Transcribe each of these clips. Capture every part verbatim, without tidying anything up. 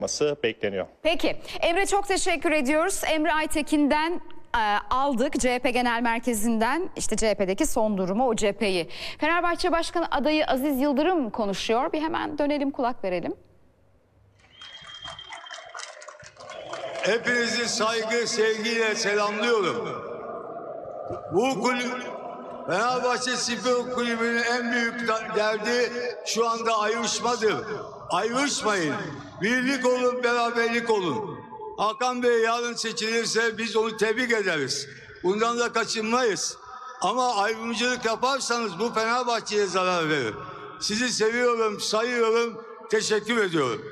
bekleniyor. Peki Emre, çok teşekkür ediyoruz. Emre Aytekin'den e, aldık C H P Genel Merkezi'nden işte C H P'deki son durumu, o cepheyi. Fenerbahçe Başkanı adayı Aziz Yıldırım konuşuyor. Bir hemen dönelim, kulak verelim. Hepinizi saygı, sevgiyle selamlıyorum. Bu kulüp, Fenerbahçe Spor Kulübü'nün en büyük derdi şu anda ayrışmadır. Ayrışmayın. Birlik olun, beraberlik olun. Hakan Bey yarın seçilirse biz onu tebrik ederiz. Bundan da kaçınmayız. Ama ayrımcılık yaparsanız bu Fenerbahçe'ye zarar verir. Sizi seviyorum, sayıyorum, teşekkür ediyorum.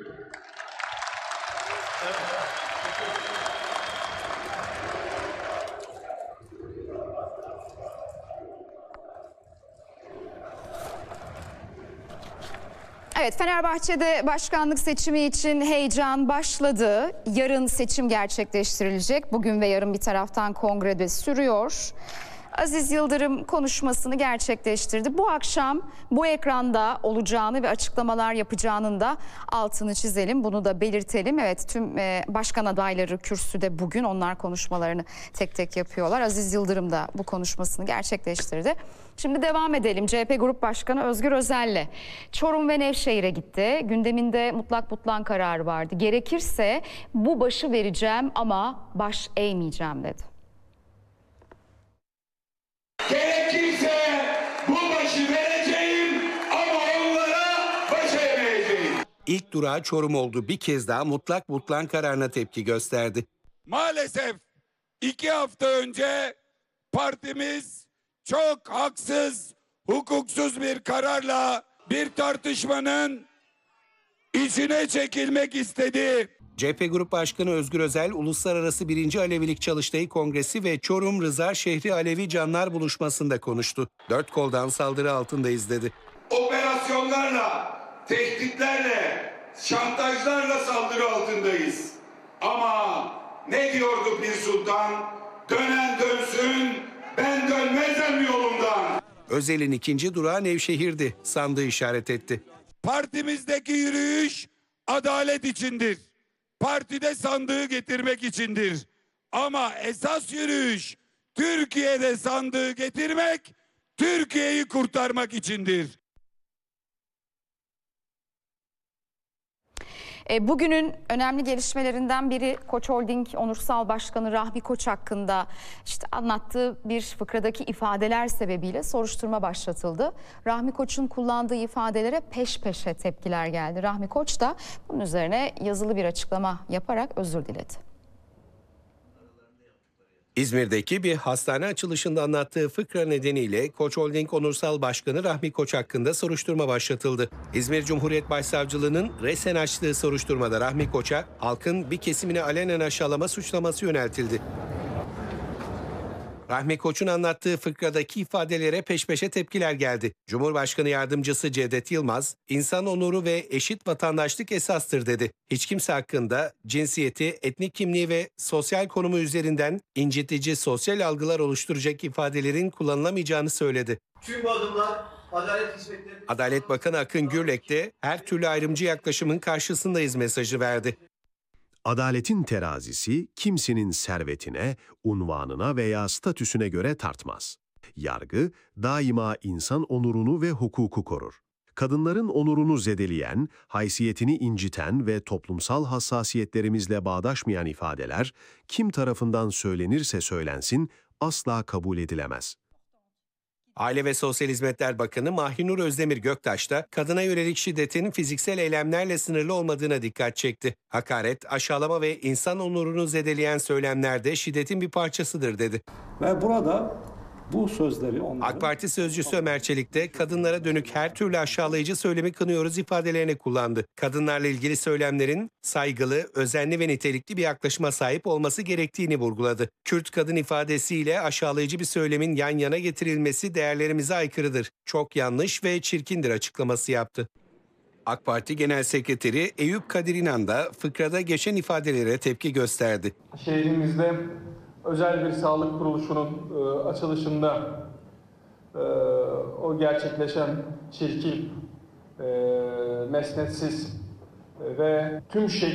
Evet, Fenerbahçe'de başkanlık seçimi için heyecan başladı. Yarın seçim gerçekleştirilecek. Bugün ve yarın bir taraftan kongrede sürüyor. Aziz Yıldırım konuşmasını gerçekleştirdi. Bu akşam bu ekranda olacağını ve açıklamalar yapacağının da altını çizelim. Bunu da belirtelim. Evet, tüm e, başkan adayları kürsüde bugün, onlar konuşmalarını tek tek yapıyorlar. Aziz Yıldırım da bu konuşmasını gerçekleştirdi. Şimdi devam edelim. C H P Grup Başkanı Özgür Özel'le Çorum ve Nevşehir'e gitti. Gündeminde mutlak butlan kararı vardı. Gerekirse bu başı vereceğim ama baş eğmeyeceğim dedi. Gerekirse bu başı vereceğim ama onlara baş eğmeyeceğim. İlk durağı Çorum oldu. Bir kez daha mutlak butlan kararına tepki gösterdi. Maalesef iki hafta önce partimiz çok haksız, hukuksuz bir kararla bir tartışmanın içine çekilmek istedi. C H P Grup Başkanı Özgür Özel, Uluslararası birinci Alevilik Çalıştay Kongresi ve Çorum Rıza Şehri Alevi Canlar Buluşması'nda konuştu. Dört koldan saldırı altındayız dedi. Operasyonlarla, tehditlerle, şantajlarla saldırı altındayız. Ama ne diyordu Pir Sultan? Dönen dönsün, ben dönmezem yolumdan. Özel'in ikinci durağı Nevşehir'di. Sandığı işaret etti. Partimizdeki yürüyüş adalet içindir. Partide sandığı getirmek içindir. Ama esas yürüyüş Türkiye'de sandığı getirmek, Türkiye'yi kurtarmak içindir. Bugünün önemli gelişmelerinden biri Koç Holding Onursal Başkanı Rahmi Koç hakkında işte anlattığı bir fıkradaki ifadeler sebebiyle soruşturma başlatıldı. Rahmi Koç'un kullandığı ifadelere peş peşe tepkiler geldi. Rahmi Koç da bunun üzerine yazılı bir açıklama yaparak özür diledi. İzmir'deki bir hastane açılışında anlattığı fıkra nedeniyle Koç Holding Onursal Başkanı Rahmi Koç hakkında soruşturma başlatıldı. İzmir Cumhuriyet Başsavcılığı'nın resen açtığı soruşturmada Rahmi Koç'a halkın bir kesimini alenen aşağılama suçlaması yöneltildi. Rahmi Koç'un anlattığı fıkradaki ifadelere peş peşe tepkiler geldi. Cumhurbaşkanı Yardımcısı Cevdet Yılmaz, insan onuru ve eşit vatandaşlık esastır dedi. Hiç kimse hakkında cinsiyeti, etnik kimliği ve sosyal konumu üzerinden incitici sosyal algılar oluşturacak ifadelerin kullanılamayacağını söyledi. Tüm bu adımlar adalet hizmetleri... Adalet Bakanı Akın Gürlek de her türlü ayrımcı yaklaşımın karşısındayız mesajı verdi. Adaletin terazisi kimsenin servetine, unvanına veya statüsüne göre tartmaz. Yargı daima insan onurunu ve hukuku korur. Kadınların onurunu zedeleyen, haysiyetini inciten ve toplumsal hassasiyetlerimizle bağdaşmayan ifadeler kim tarafından söylenirse söylensin asla kabul edilemez. Aile ve Sosyal Hizmetler Bakanı Mahinur Özdemir Göktaş da kadına yönelik şiddetin fiziksel eylemlerle sınırlı olmadığına dikkat çekti. Hakaret, aşağılama ve insan onurunu zedeleyen söylemler de şiddetin bir parçasıdır dedi. Ve burada bu sözleri onların... AK Parti sözcüsü Ömer Çelik de kadınlara dönük her türlü aşağılayıcı söylemi kınıyoruz ifadelerini kullandı. Kadınlarla ilgili söylemlerin saygılı, özenli ve nitelikli bir yaklaşıma sahip olması gerektiğini vurguladı. Kürt kadın ifadesiyle aşağılayıcı bir söylemin yan yana getirilmesi değerlerimize aykırıdır. Çok yanlış ve çirkindir açıklaması yaptı. AK Parti Genel Sekreteri Eyüp Kadir İnan da fıkrada geçen ifadelere tepki gösterdi. Şehrimizde özel bir sağlık kuruluşunun e, açılışında e, o gerçekleşen çirkin, e, mesnetsiz ve tüm şekilde